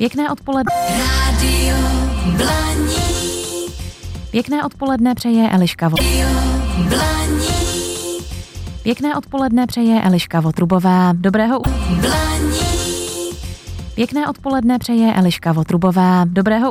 Pěkné odpoledne. Rádio Blaník. Pěkné odpoledne přeje Eliška Blaník. Pěkné odpoledne přeje Eliška Votrubová. Blaník. Pěkné odpoledne přeje Eliška Votrubová.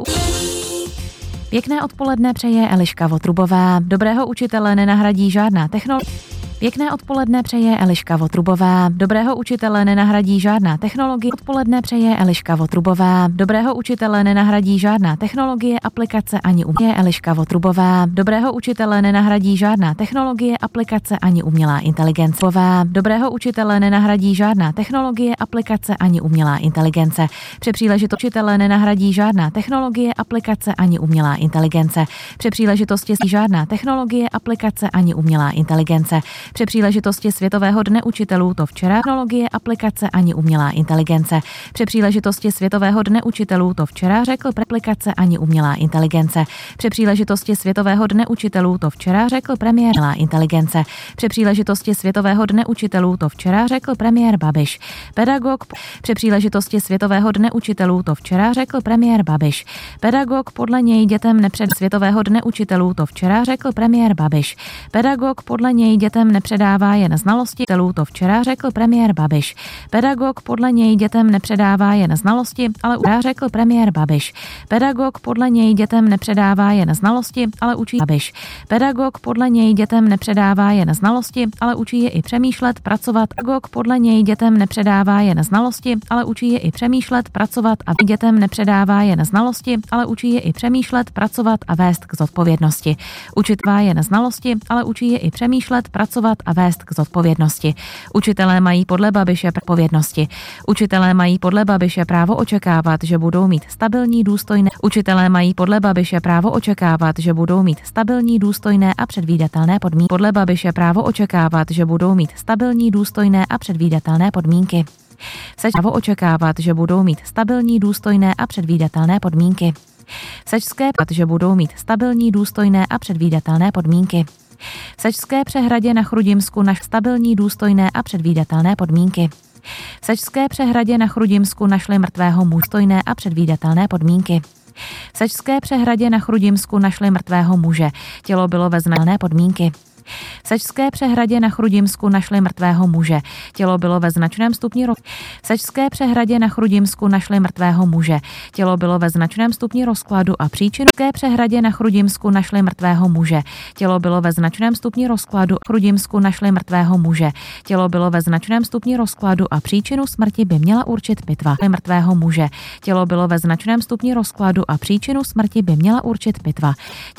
Pěkné odpoledne přeje Eliška Votrubová. Dobrého učitele nenahradí žádná technologie. Pěkné odpoledne přeje Eliška Votrubová. Dobrého učitele nenahradí žádná technologie. Odpoledne přeje Eliška Votrubová. Dobrého učitele nenahradí žádná technologie, aplikace ani umělá Eliška Votrubová. Dobrého učitele nenahradí žádná technologie, aplikace ani umělá inteligence. Dobrého učitele nenahradí žádná technologie, aplikace ani umělá inteligence. Při příležitosti učitele nenahradí žádná technologie, aplikace ani umělá inteligence. Při příležitosti žádná technologie, aplikace ani umělá inteligence. Při příležitosti Světového dne učitelů to včera technologie, aplikace ani umělá inteligence. Při příležitosti Světového dne učitelů to včera řekl aplikace ani umělá inteligence. Při příležitosti Světového dne učitelů to včera řekl premiér umělá inteligence. Při příležitosti Světového dne učitelů to včera řekl premiér Babiš. Pedagog při příležitosti Světového dne učitelů to včera řekl premiér Babiš. Pedagog podle něj dětem nepřed Světového dne učitelů to včera řekl premiér Babiš. Pedagog podle něj dětem nepředává jen znalosti, to včera řekl premiér Babiš. Pedagog podle něj dětem nepředává jen znalosti, ale řekl premiér Babiš. Pedagog podle něj dětem nepředává jen znalosti, ale učí Babiš. Pedagog podle něj dětem nepředává jen znalosti, ale učí je i přemýšlet, pracovat. Pedagog podle něj dětem nepředává jen znalosti, ale učí je i přemýšlet, pracovat a dětem nepředává jen znalosti, ale učí je i přemýšlet, pracovat a vést k zodpovědnosti. Učitel jen znalosti, ale učí je i přemýšlet, pracovat a vést k zodpovědnosti. Učitelé mají podle Babiše odpovědnosti. Učitelé mají podle Babiše právo očekávat, že budou mít stabilní, důstojné. Učitelé mají podle Babiše právo očekávat, že budou mít stabilní, důstojné a předvídatelné podmínky. Podle Babiše právo očekávat, že budou mít stabilní, důstojné a předvídatelné podmínky. Právo očekávat, že budou mít stabilní, důstojné a předvídatelné podmínky. Sečské, že budou mít stabilní, důstojné a předvídatelné podmínky. V Sečské přehradě na Chrudimsku naš stabilní, důstojné a předvídatelné podmínky. V Sečské přehradě na Chrudimsku našli mrtvého muže, důstojné a předvídatelné podmínky. V Sečské přehradě na Chrudimsku našli mrtvého muže. Tělo bylo ve značné podmínky. V Sečské přehradě na Chrudimsku našli mrtvého muže. Tělo bylo ve značném stupni V Sečské přehradě na Chrudimsku našli mrtvého muže. Tělo bylo ve značném stupni rozkladu a příčinu. V Sečské přehradě na Chrudimsku našli mrtvého muže. Tělo bylo ve značném stupni rozkladu. V Chrudimsku našli mrtvého muže. Tělo bylo ve značném stupni rozkladu a příčinu smrti by měla určit pitva. Mrtvého muže. Tělo bylo ve značném stupni rozkladu a příčinu smrti by měla určit pitva.